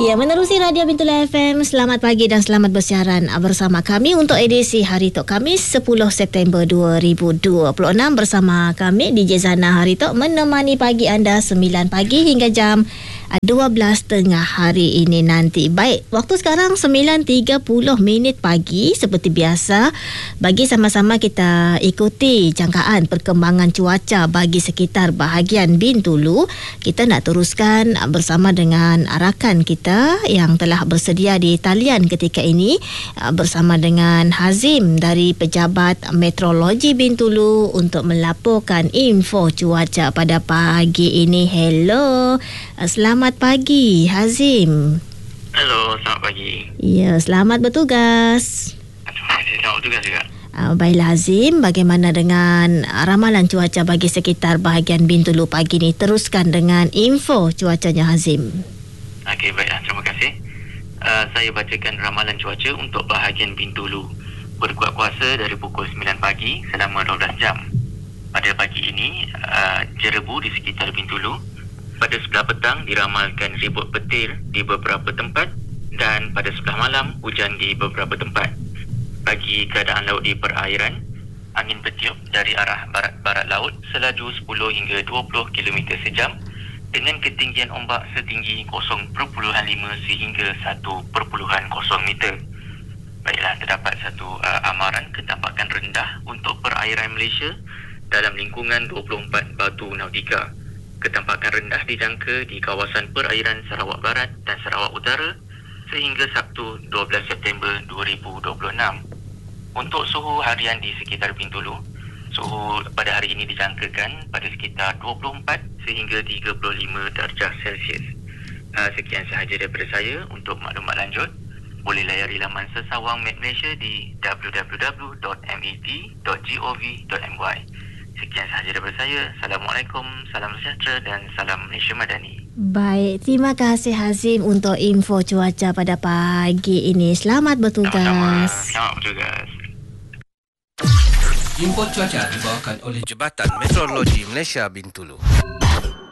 Ya, menerusi Radio Bintulu FM. Selamat pagi dan selamat bersiaran bersama kami untuk edisi Hari Tok Khamis 10 September 2026. Bersama kami DJ Zana Hari Tok menemani pagi anda 9 pagi hingga jam 12 tengah hari ini nanti. Baik, waktu sekarang 9.30 pagi. Seperti biasa, bagi sama-sama kita ikuti jangkaan perkembangan cuaca bagi sekitar bahagian Bintulu. Kita nak teruskan bersama dengan rakan kita yang telah bersedia di talian ketika ini bersama dengan Hazim dari Pejabat Meteorologi Bintulu untuk melaporkan info cuaca pada pagi ini. Hello, selamat pagi Hazim. Hello, selamat pagi. Ya, selamat bertugas. Selamat bertugas juga. Baiklah Hazim, bagaimana dengan ramalan cuaca bagi sekitar bahagian Bintulu pagi ini? Teruskan dengan info cuacanya Hazim. Okey, baiklah, terima kasih. Saya bacakan ramalan cuaca untuk bahagian Bintulu. Berkuat kuasa dari pukul 9 pagi selama 12 jam. Pada pagi ini, jerebu di sekitar Bintulu. Pada sebelah petang diramalkan ribut petir di beberapa tempat dan pada sebelah malam hujan di beberapa tempat. Bagi keadaan laut di perairan, angin bertiup dari arah barat-barat laut selaju 10 hingga 20 km sejam dengan ketinggian ombak setinggi 0.5 sehingga 1.0 meter. Baiklah, terdapat satu amaran ketampakan rendah untuk perairan Malaysia dalam lingkungan 24 batu nautika. Ketampakan rendah dijangka di kawasan perairan Sarawak Barat dan Sarawak Utara sehingga Sabtu 12 September 2026. Untuk suhu harian di sekitar Bintulu, suhu pada hari ini dijangkakan pada sekitar 24 sehingga 35 darjah Celsius. Sekian sahaja daripada saya. Untuk maklumat lanjut, boleh layari laman Sesawang Met Malaysia di www.met.gov.my. Sekian sahaja daripada saya. Assalamualaikum, salam sejahtera dan salam Malaysia Madani. Baik, terima kasih Hazim untuk info cuaca pada pagi ini. Selamat bertugas. Sama-sama. Selamat bertugas. Info cuaca dibawakan oleh Jabatan Meteorologi Malaysia Bintulu.